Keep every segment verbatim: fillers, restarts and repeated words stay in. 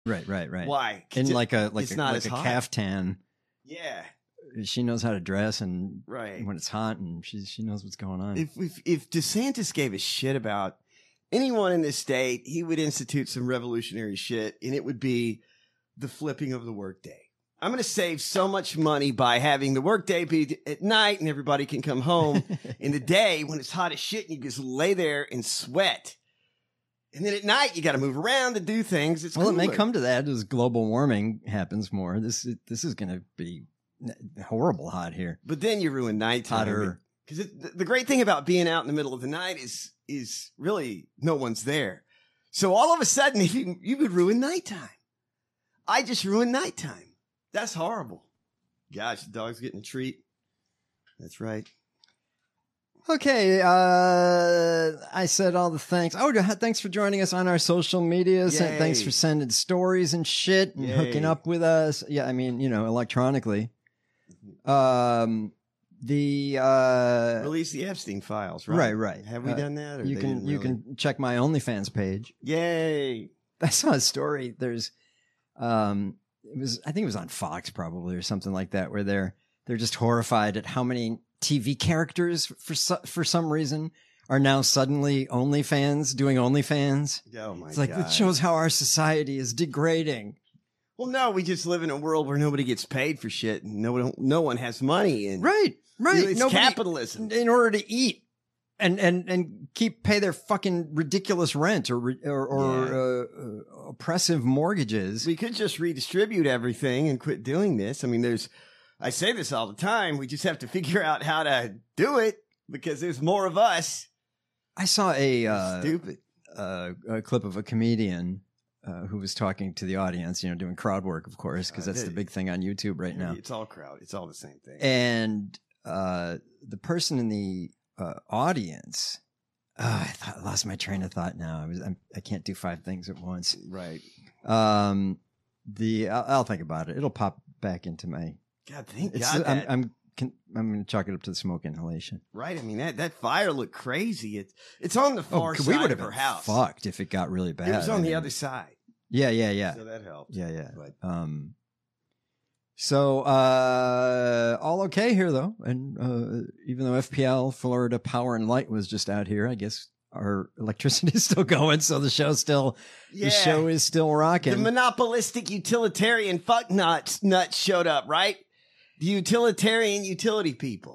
Right, right, right. Why? In like a like it's a, not like as a hot. caftan. Yeah. She knows how to dress, and right. when it's hot, and she she knows what's going on. If, if if DeSantis gave a shit about anyone in this state, he would institute some revolutionary shit, and it would be the flipping of the workday. I'm going to save so much money by having the workday be at night, and everybody can come home in the day when it's hot as shit, and you just lay there and sweat. And then at night, you got to move around to do things. It's well, cooler. It may come to that as global warming happens more. This this is going to be horrible hot here. But then you ruin nighttime. Hotter. Because the great thing about being out in the middle of the night is is really no one's there. So all of a sudden, if you, you would ruin nighttime. I just ruined nighttime. That's horrible. Gosh, the dog's getting a treat. That's right. Okay, uh, I said all the thanks. Oh, thanks for joining us on our social medias. Yay. Thanks for sending stories and shit and Yay. hooking up with us. Yeah, I mean, you know, electronically. Um, the uh, release the Epstein files, right? Right, right. Have we uh, done that? Or you they can didn't you really? can check my OnlyFans page. Yay! I saw a story. There's, um, it was I think it was on Fox probably or something like that, where they're they're just horrified at how many T V characters for su- for some reason are now suddenly OnlyFans doing OnlyFans. Oh my It's like God. it shows how our society is degrading. Well, no, we just live in a world where nobody gets paid for shit, and no one no one has money, and Right, right. It's Nobody- capitalism. in order to eat and and and keep pay their fucking ridiculous rent or re- or, or Yeah. uh, uh, oppressive mortgages. We could just redistribute everything and quit doing this. I mean, there's, I say this all the time. We just have to figure out how to do it because there's more of us. I saw a uh, Stupid. uh, a clip of a comedian uh, who was talking to the audience, you know, doing crowd work, of course, because Uh, that's the they- big thing on YouTube right now. It's all crowd. It's all the same thing. And uh, the person in the uh, audience, oh, I thought I lost my train of thought. Now I was I'm, I can't do five things at once. Right. Um, the I'll, I'll think about it. It'll pop back into my. God, thank It's, God. I'm that- I'm can, I'm going to chalk it up to the smoke inhalation. right. I mean, that, that fire looked crazy. It's it's on the far Oh, side we would of have her been house. fucked if it got really bad. It was on I the mean, other side. Yeah, yeah, yeah. So that helped. Yeah, yeah. But Um, so, uh, all okay here though. And, uh, even though F P L, Florida Power and Light was just out here, I guess our electricity is still going. So the show still, yeah. the show is still rocking. The monopolistic utilitarian fuck nuts nuts showed up, right? The utilitarian utility people.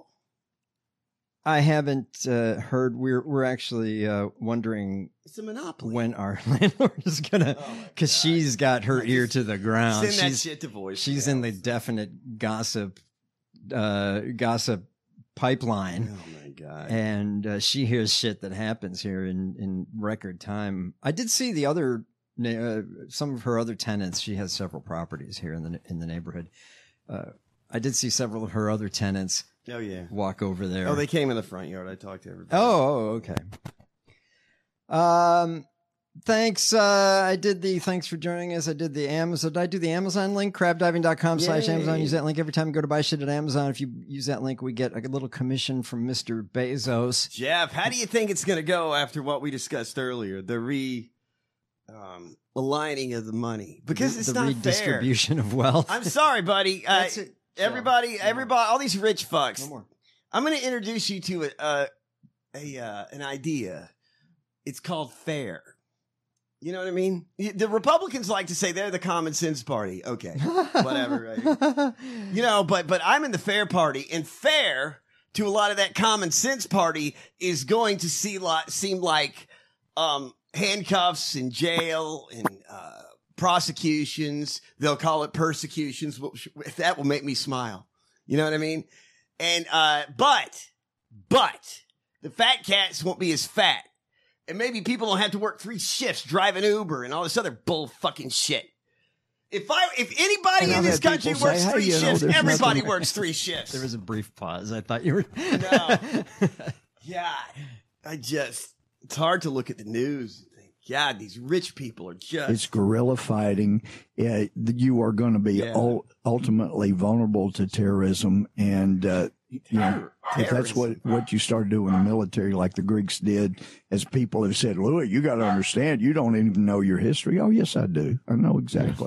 I haven't, uh, heard. We're, we're actually, uh, wondering It's a monopoly. when our landlord is gonna, Oh my cause God. she's got her I ear just to the ground. Send that She's, shit to voice. she's in the definite gossip, uh, gossip pipeline. Oh my God. And uh, she hears shit that happens here in, in record time. I did see the other, uh, some of her other tenants. She has several properties here in the in the neighborhood. Uh, I did see several of her other tenants Oh yeah. walk over there. Oh, they came in the front yard. I talked to everybody. Oh, oh, okay. Um, thanks. Uh, I did the, thanks for joining us. I did the Amazon, did I do the Amazon link? crabdiving.com slash Yay. Amazon. Use that link every time you go to buy shit at Amazon. If you use that link, we get a little commission from Mister Bezos. Jeff, how do you think it's going to go after what we discussed earlier? The re, um, aligning of the money because it's the not fair. redistribution of wealth. I'm sorry, buddy. Uh, That's it. everybody, everybody, all these rich fucks. No more. I'm going to introduce you to a, a, a uh, an idea. It's called fair. You know what I mean? The Republicans like to say they're the common sense party. Okay, whatever. Right? You know, but but I'm in the fair party, and fair to a lot of that common sense party is going to see lot, seem like um, handcuffs and jail and uh, prosecutions. They'll call it persecutions. That will make me smile. You know what I mean? And uh, but but the fat cats won't be as fat. And maybe people don't have to work three shifts driving Uber and all this other bull fucking shit. If I, if anybody And in I've this had country people works say, three hey, you know, shifts, there's everybody nothing- works three shifts. There was a brief pause. I thought you were. No. God, I just, it's hard to look at the news and think, God, these rich people are just. It's guerrilla fighting. Uh, you are going to be Yeah. ul- ultimately vulnerable to terrorism, and uh, Yeah, if that's what, what you started doing in the military, like the Greeks did, as people have said, Louis, you got to understand, you don't even know your history. Oh, yes, I do. I know exactly.